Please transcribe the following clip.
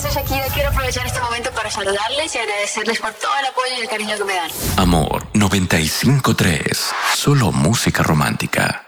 soy Shakira. Quiero aprovechar este momento para saludarles y agradecerles por todo el apoyo y el cariño que me dan. Amor 95.3. Solo música romántica.